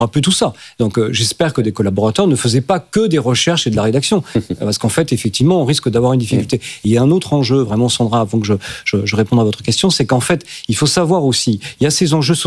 un peu tout ça. Donc j'espère que des collaborateurs ne faisaient pas que des recherches et de la rédaction, parce qu'en fait, effectivement, on risque d'avoir une difficulté. Et il y a un autre enjeu, vraiment, Sandra, avant que je réponde à votre question, c'est qu'en fait, il faut savoir aussi, il y a ces enjeux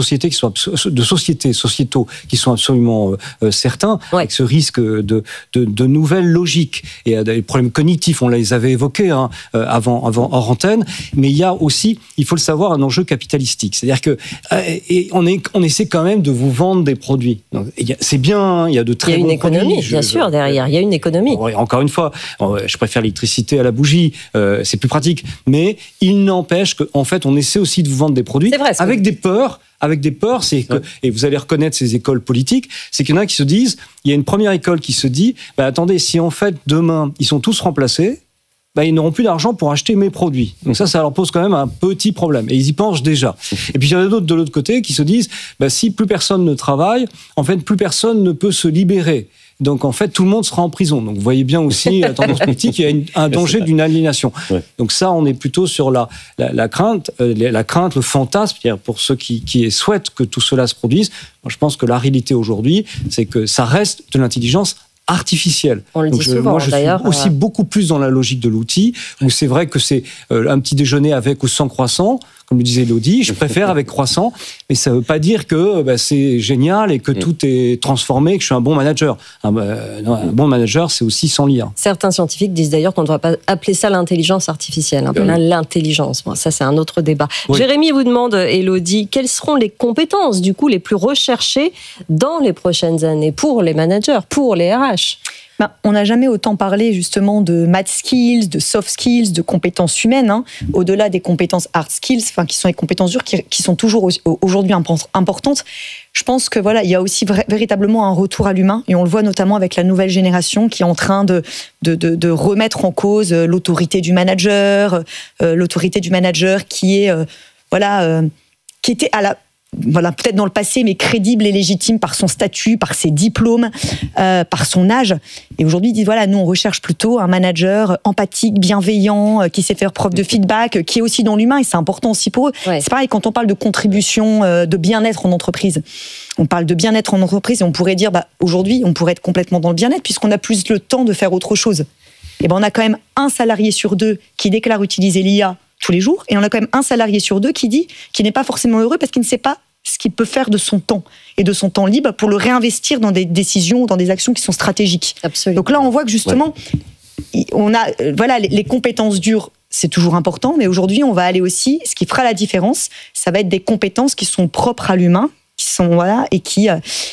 sociétaux qui sont absolument certains, avec ce risque de nouvelles logiques et des problèmes cognitifs, on les avait évoqués avant hors antenne, mais il y a aussi, il faut le savoir, un enjeu capitalistique. C'est-à-dire que on essaie quand même de vous vendre des produits. Donc, c'est bien, il y a de très bons produits. Il y a une économie, bien sûr, derrière. Il y a une économie. Encore une fois, je préfère l'électricité à la bougie, c'est plus pratique. Mais il n'empêche qu'en fait, on essaie aussi de vous vendre des produits avec des peurs. C'est que, et vous allez reconnaître ces écoles politiques, c'est qu'il y en a qui se disent, il y a une première école qui se dit, attendez, si en fait demain ils sont tous remplacés, ils n'auront plus d'argent pour acheter mes produits. Donc ça leur pose quand même un petit problème. Et ils y pensent déjà. Et puis il y en a d'autres de l'autre côté qui se disent, si plus personne ne travaille, en fait, plus personne ne peut se libérer. Donc en fait, tout le monde sera en prison. Donc vous voyez bien aussi la tendance politique, il y a un danger d'une aliénation. Ouais. Donc ça, on est plutôt sur la crainte, le fantasme, c'est-à-dire pour ceux qui souhaitent que tout cela se produise. Moi, je pense que la réalité aujourd'hui, c'est que ça reste de l'intelligence artificielle. On le dit souvent, moi, je suis aussi beaucoup plus dans la logique de l'outil, où c'est vrai que c'est un petit déjeuner avec ou sans croissant, comme le disait Élodie, je préfère avec croissant, mais ça ne veut pas dire que c'est génial et que tout est transformé, que je suis un bon manager. Un bon manager, c'est aussi sans lire. Certains scientifiques disent d'ailleurs qu'on ne devrait pas appeler ça l'intelligence artificielle, l'intelligence. Bon, ça, c'est un autre débat. Oui. Jérémy vous demande, Élodie, quelles seront les compétences, du coup, les plus recherchées dans les prochaines années pour les managers, pour les RH ? On n'a jamais autant parlé justement de math skills, de soft skills, de compétences humaines, au-delà des compétences hard skills, qui sont les compétences dures, qui sont toujours aujourd'hui importantes. Je pense que il y a aussi véritablement un retour à l'humain, et on le voit notamment avec la nouvelle génération qui est en train de remettre en cause l'autorité du manager qui est qui était à la peut-être dans le passé, mais crédible et légitime par son statut, par ses diplômes, par son âge. Et aujourd'hui, ils disent, nous, on recherche plutôt un manager empathique, bienveillant, qui sait faire preuve de feedback, qui est aussi dans l'humain, et c'est important aussi pour eux. Ouais. C'est pareil, quand on parle de contribution, de bien-être en entreprise, on parle de bien-être en entreprise, et on pourrait dire, aujourd'hui, on pourrait être complètement dans le bien-être, puisqu'on a plus le temps de faire autre chose. Et on a quand même un salarié sur 2 qui déclare utiliser l'IA tous les jours, et on a quand même un salarié sur 2 qui dit qu'il n'est pas forcément heureux parce qu'il ne sait pas ce qu'il peut faire de son temps et de son temps libre pour le réinvestir dans des décisions, dans des actions qui sont stratégiques. Absolument. Donc là, on voit que justement, on a les compétences dures, c'est toujours important, mais aujourd'hui, on va aller aussi, ce qui fera la différence, ça va être des compétences qui sont propres à l'humain, qui sont et qui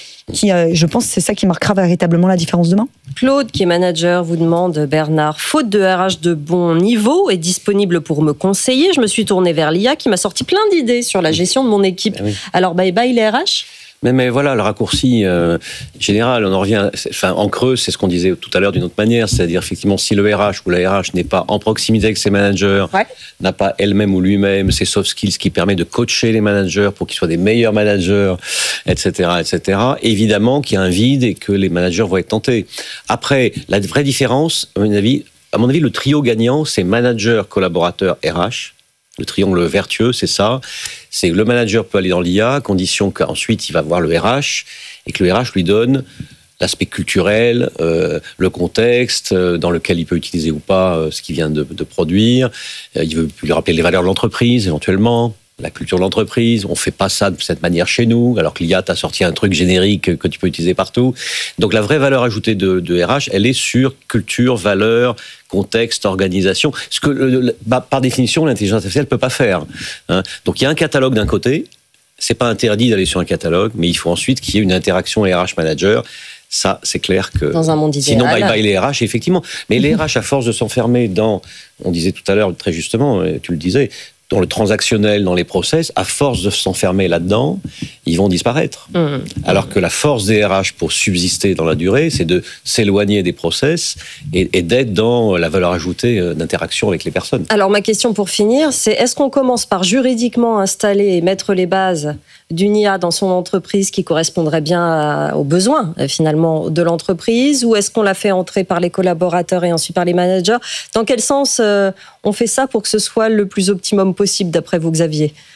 je pense, c'est ça qui marquera véritablement la différence demain. Claude, qui est manager, vous demande, Bernard, faute de RH de bon niveau et disponible pour me conseiller, je me suis tournée vers l'IA qui m'a sorti plein d'idées sur la gestion de mon équipe. Oui. Alors, bye bye les RH ? Mais voilà, le raccourci général, on en revient, en creux, c'est ce qu'on disait tout à l'heure d'une autre manière, c'est-à-dire effectivement si le RH ou la RH n'est pas en proximité avec ses managers, n'a pas elle-même ou lui-même ses soft skills qui permettent de coacher les managers pour qu'ils soient des meilleurs managers, etc., évidemment qu'il y a un vide et que les managers vont être tentés. Après, la vraie différence, à mon avis, le trio gagnant, c'est manager, collaborateur, RH. Le triangle vertueux, c'est ça. C'est que le manager peut aller dans l'IA, à condition qu'ensuite il va voir le RH et que le RH lui donne l'aspect culturel, le contexte dans lequel il peut utiliser ou pas ce qu'il vient de produire. Il veut lui rappeler les valeurs de l'entreprise, éventuellement. La culture de l'entreprise, on fait pas ça de cette manière chez nous, alors que l'IA t'a sorti un truc générique que tu peux utiliser partout. Donc la vraie valeur ajoutée de RH, elle est sur culture, valeur, contexte, organisation. Ce que par définition l'intelligence artificielle peut pas faire. Donc il y a un catalogue d'un côté, c'est pas interdit d'aller sur un catalogue, mais il faut ensuite qu'il y ait une interaction RH manager. Ça, c'est clair que dans un monde idéal. Sinon, bye les RH, effectivement. Mais les RH, à force de s'enfermer dans, on disait tout à l'heure très justement, tu le disais, dans le transactionnel, dans les process, à force de s'enfermer là-dedans, ils vont disparaître. Alors que la force des RH pour subsister dans la durée, c'est de s'éloigner des process et d'être dans la valeur ajoutée d'interaction avec les personnes. Alors ma question pour finir, c'est est-ce qu'on commence par juridiquement installer et mettre les bases d'une IA dans son entreprise qui correspondrait bien aux besoins finalement de l'entreprise, ou est-ce qu'on la fait entrer par les collaborateurs et ensuite par les managers ? Dans quel sens on fait ça pour que ce soit le plus optimum possible d'après vous, Xavier ?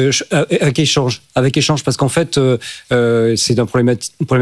Avec échange, parce qu'en fait c'est un problématique